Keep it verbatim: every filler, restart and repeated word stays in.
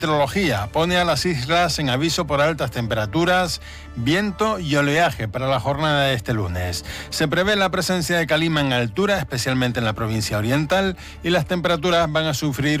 Meteorología pone a las islas en aviso por altas temperaturas, viento y oleaje para la jornada de este lunes. Se prevé la presencia de calima en altura, especialmente en la provincia oriental, y las temperaturas van a sufrir